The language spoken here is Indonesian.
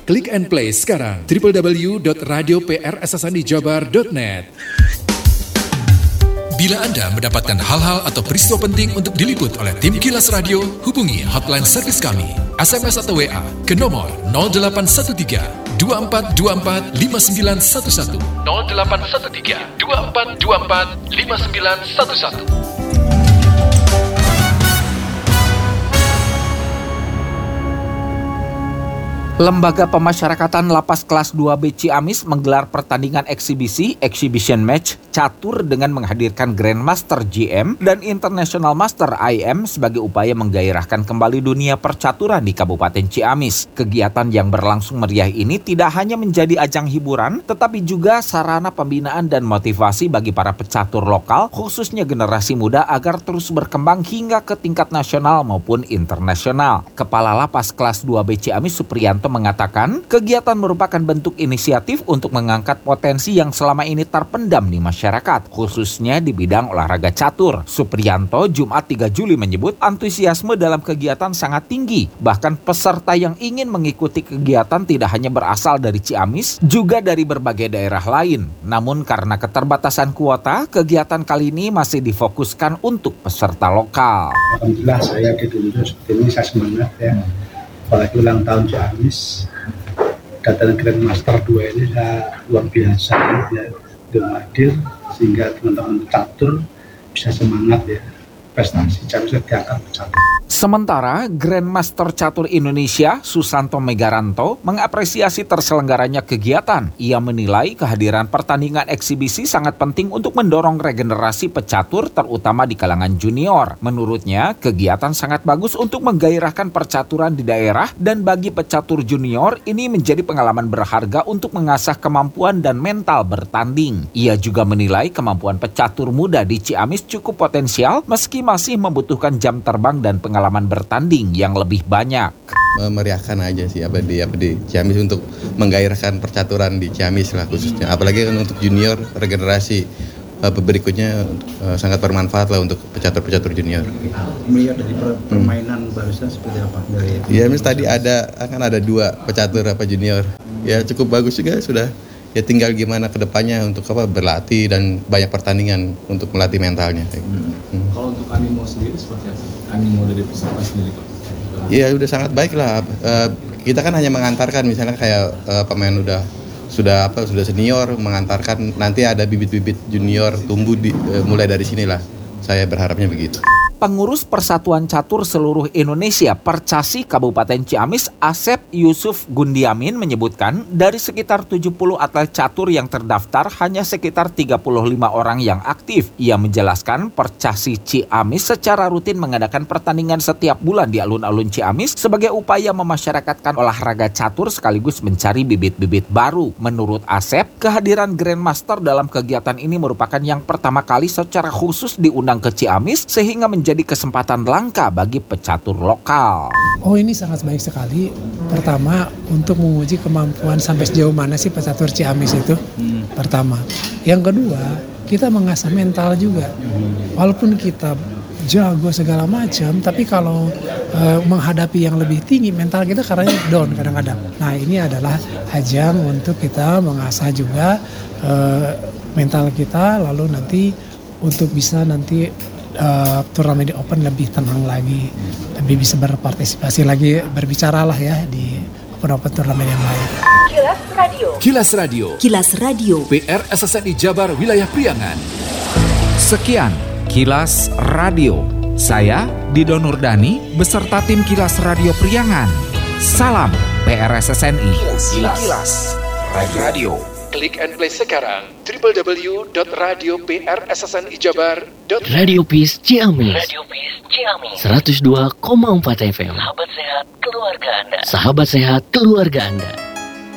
Klik and play sekarang www.radioprssnijabar.net. Bila Anda mendapatkan hal-hal atau peristiwa penting untuk diliput oleh tim Kilas Radio, hubungi hotline servis kami, SMS atau WA ke nomor 0813 2424 5911 0813 2424 5911. Lembaga Pemasyarakatan Lapas Kelas 2B Ciamis menggelar pertandingan exhibition match catur dengan menghadirkan Grandmaster GM dan International Master IM sebagai upaya menggairahkan kembali dunia percaturan di Kabupaten Ciamis. Kegiatan yang berlangsung meriah ini tidak hanya menjadi ajang hiburan, tetapi juga sarana pembinaan dan motivasi bagi para pecatur lokal, khususnya generasi muda agar terus berkembang hingga ke tingkat nasional maupun internasional. Kepala Lapas Kelas 2B Ciamis Supriyanto mengatakan kegiatan merupakan bentuk inisiatif untuk mengangkat potensi yang selama ini terpendam di masyarakat, khususnya di bidang olahraga catur. Supriyanto Jumat 3 Juli menyebut antusiasme dalam kegiatan sangat tinggi. Bahkan peserta yang ingin mengikuti kegiatan tidak hanya berasal dari Ciamis, juga dari berbagai daerah lain. Namun karena keterbatasan kuota, kegiatan kali ini masih difokuskan untuk peserta lokal. Alhamdulillah saya dituntut seperti ini, saya semangat ya. Apalagi ulang tahun Ciamis, datang Grandmaster 2 ini luar biasa ya, hadir sehingga teman-teman catur bisa semangat ya, prestasi Ciamis diangkat catur. Sementara Grandmaster Catur Indonesia Susanto Megaranto mengapresiasi terselenggaranya kegiatan. Ia menilai kehadiran pertandingan eksibisi sangat penting untuk mendorong regenerasi pecatur terutama di kalangan junior. Menurutnya, kegiatan sangat bagus untuk menggairahkan percaturan di daerah dan bagi pecatur junior ini menjadi pengalaman berharga untuk mengasah kemampuan dan mental bertanding. Ia juga menilai kemampuan pecatur muda di Ciamis cukup potensial meski masih membutuhkan jam terbang dan pengalaman bertanding yang lebih banyak. Memeriahkan aja sih di Ciamis untuk menggairahkan percaturan di Ciamis lah khususnya. Apalagi kan untuk junior regenerasi berikutnya sangat bermanfaat lah untuk pecatur-pecatur junior. Melihat dari permainan barusan seperti apa? Ya, tadi ada 2 pecatur junior. Ya cukup bagus juga sudah. Ya tinggal gimana ke depannya untuk berlatih dan banyak pertandingan untuk melatih mentalnya. Kalau untuk animo sendiri seperti apa? Animo dari peserta sendiri? Ya udah sangat baik lah. Kita kan hanya mengantarkan misalnya kayak pemain sudah senior mengantarkan, nanti ada bibit-bibit junior tumbuh mulai dari sinilah. Saya berharapnya begitu. Pengurus Persatuan Catur Seluruh Indonesia Percasi Kabupaten Ciamis Asep Yusuf Gundiamin menyebutkan dari sekitar 70 atlet catur yang terdaftar hanya sekitar 35 orang yang aktif. Ia menjelaskan Percasi Ciamis secara rutin mengadakan pertandingan setiap bulan di alun-alun Ciamis sebagai upaya memasyarakatkan olahraga catur sekaligus mencari bibit-bibit baru. Menurut Asep, kehadiran Grandmaster dalam kegiatan ini merupakan yang pertama kali secara khusus diundang ke Ciamis sehingga menjadi kesempatan langka bagi pecatur lokal. Oh, ini sangat baik sekali. Pertama, untuk menguji kemampuan sampai sejauh mana sih pecatur Ciamis itu. Pertama. Yang kedua, kita mengasah mental juga. Walaupun kita jago segala macam, tapi kalau menghadapi yang lebih tinggi, mental kita kadang down kadang-kadang. Nah, ini adalah ajang untuk kita mengasah juga mental kita, lalu nanti untuk bisa nanti turnamen di Open lebih tenang lagi, lebih bisa berpartisipasi lagi, berbicaralah ya di Open turnamen yang lain. Kilas Radio. Kilas Radio. Kilas Radio. PR SSNI Jabar Wilayah Priangan. Sekian Kilas Radio. Saya Dido Nurdani beserta tim Kilas Radio Priangan. Salam PRSSNI. Kilas Radio. Klik and play sekarang www.radioprssnijabar.net. Radio Peace Ciamis 102,4 FM. Sahabat sehat keluarga Anda.